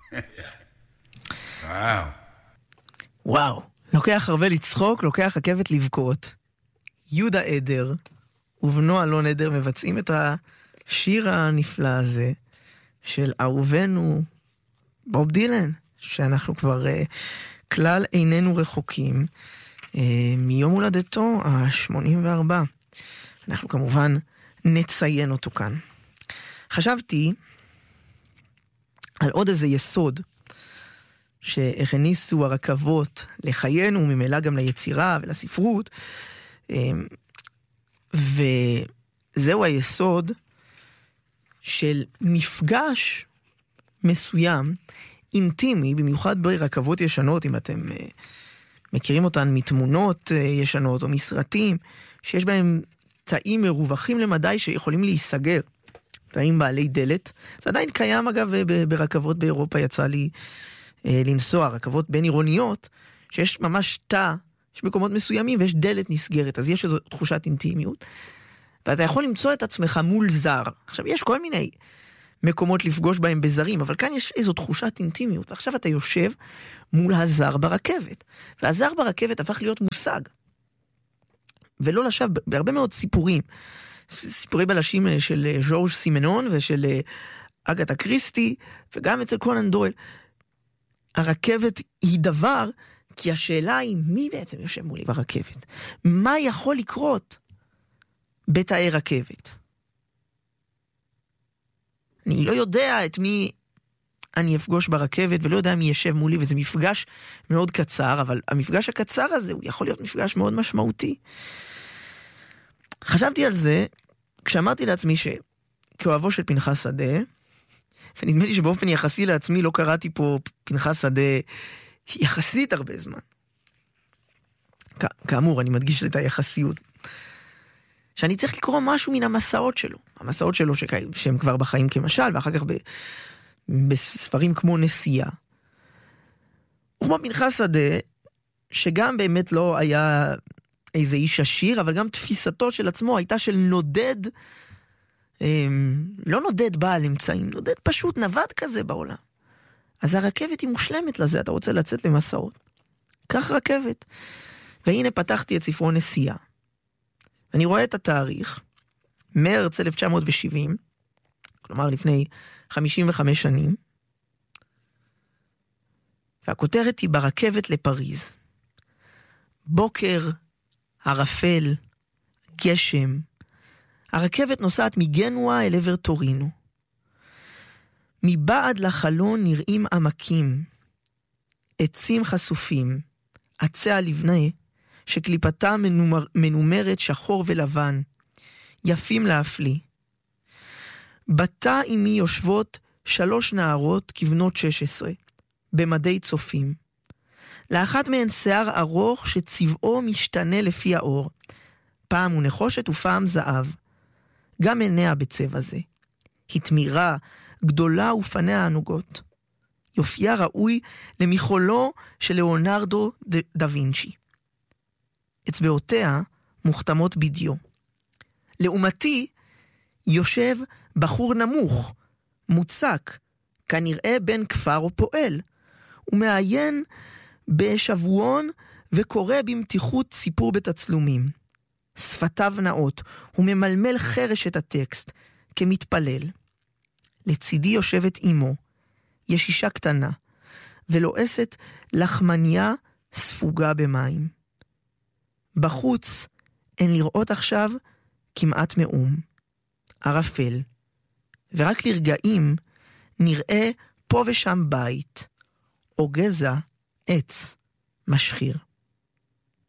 וואו. וואו, לוקח הרבה לצחוק, לוקח רכבת לבכות. יהודה עדר ובנו אלון עדר מבצעים את השיר הנפלא הזה של אהובנו בוב דילן, שאנחנו כבר כלל איננו רחוקים מיום הולדתו ה-84. אנחנו כמובן נציין אותו כאן. חשבתי על עוד איזה יסוד שהכניסו הרכבות לחיינו, ממילא גם ליצירה ולספרות, וזהו היסוד של מפגש מסוים, אינטימי, במיוחד ברכבות ישנות, אם אתם מכירים אותן מתמונות ישנות או מסרטים, שיש בהם תאים מרווחים למדי שיכולים להיסגר, תאים בעלי דלת. זה עדיין קיים אגב ברכבות באירופה, יצא לי לנסוע, רכבות בין עירוניות, שיש ממש תא, יש מקומות מסוימים ויש דלת נסגרת, אז יש איזו תחושת אינטימיות, ואתה יכול למצוא את עצמך מול זר. עכשיו יש כל מיני מקומות לפגוש בהם בזרים, אבל כאן יש איזו תחושת אינטימיות, ועכשיו אתה יושב מול הזר ברכבת, והזר ברכבת הפך להיות מושג, ולא לשווא, בהרבה מאוד סיפורי בלשים של ז'ורג' סימנון ושל אגתה קריסטי, וגם אצל קונן דויל, הרכבת היא דבר, כי השאלה היא מי בעצם יושב מולי ברכבת? מה יכול לקרות בתאי רכבת? אני לא יודע את מי אני אפגוש ברכבת, ולא יודע מי ישב מולי, וזה מפגש מאוד קצר, אבל המפגש הקצר הזה הוא יכול להיות מפגש מאוד משמעותי. חשבתי על זה כשאמרתי לעצמי שכאוהבו של פנחס שדה, ונדמה לי שבאופן יחסי לעצמי לא קראתי פה פנחס שדה יחסית הרבה זמן. כאמור, אני מדגיש את היחסיות. שאני צריך לקרוא משהו מן המסעות שלו. המסעות שלו שהם כבר בחיים כמשל, ואחר כך בספרים כמו נסיעה. וכמו פנחס שדה, שגם באמת לא היה איזה איש עשיר, אבל גם תפיסתו של עצמו הייתה של נודד, לא נודד בעל אמצעים, נודד פשוט נווד כזה בעולם. אז הרכבת היא מושלמת לזה, אתה רוצה לצאת למסעות. כך רכבת. והנה פתחתי את ספרו נסיעה. אני רואה את התאריך, מרץ 1970, כלומר לפני 55 שנים, והכותרת היא ברכבת לפריז. בוקר, ערפל, גשם, הרכבת נוסעת מגנואה אל עבר טורינו. מבעד לחלון נראים עמקים, עצים חשופים, עצי הלבנה, שקליפתה מנומרת שחור ולבן, יפים להפליא. בתא עמי יושבות 3 נערות כבנות 16, במדי צופים. לאחת מהן שיער ארוך שצבעו משתנה לפי האור, פעם הוא נחושת ופעם זהב. גם עיניה בצבע זה. היא תמירה, גדולה ופניה ענוגות. יופייה ראוי למחולו של ליאונרדו דה וינצ'י. אצבעותיה מוכתמות בדיו. לעומתי יושב בחור נמוך, מוצק, כנראה בן כפר או פועל, ומעיין בשבועון וקורא במתיחות סיפור בתצלומים. שפתיו נאות, הוא ממלמל חרש את הטקסט, כמתפלל. לצידי יושבת אמו, ישישה קטנה, ולועסת לחמניה ספוגה במים. בחוץ אין לראות עכשיו כמעט מאום, ערפל, ורק לרגעים נראה פה ושם בית, או גזע עץ משחיר.